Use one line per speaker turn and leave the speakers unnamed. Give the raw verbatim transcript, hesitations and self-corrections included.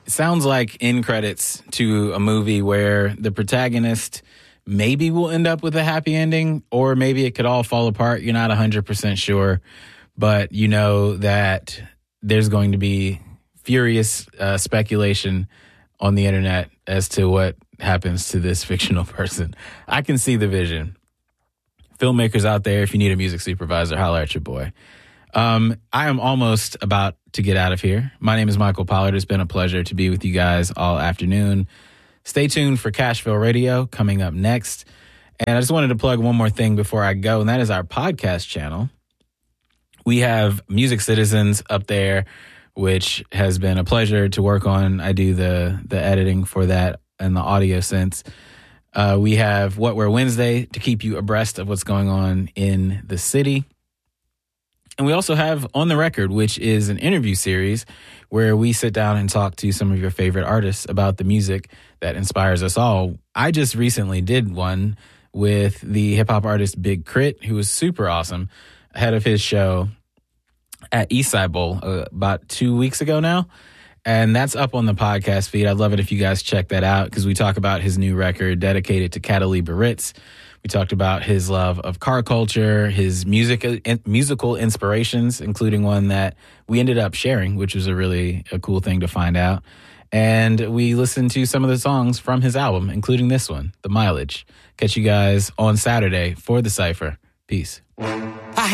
It sounds like end credits to a movie where the protagonist maybe will end up with a happy ending, or maybe it could all fall apart. You're not one hundred percent sure, but you know that there's going to be furious uh, speculation on the internet as to what happens to this fictional person. I can see the vision. Filmmakers out there, if you need a music supervisor, holler at your boy. Um, I am almost about to get out of here. My name is Michael Pollard. It's been a pleasure to be with you guys all afternoon. Stay tuned for Cashville Radio coming up next. And I just wanted to plug one more thing before I go, and that is our podcast channel. We have Music Citizens up there, which has been a pleasure to work on. I do the the editing for that and the audio sense. Uh, we have What We're Wednesday to keep you abreast of what's going on in the city. And we also have On the Record, which is an interview series where we sit down and talk to some of your favorite artists about the music that inspires us all. I just recently did one with the hip-hop artist Big Crit, who was super awesome, ahead of his show at Eastside Bowl uh, about two weeks ago now. And that's up on the podcast feed. I'd love it if you guys check that out, because we talk about his new record dedicated to Catalina Baritz. We talked about his love of car culture, his music, musical inspirations, including one that we ended up sharing, which was a really a cool thing to find out. And we listened to some of the songs from his album, including this one, The Mileage. Catch you guys on Saturday for The Cypher. Peace.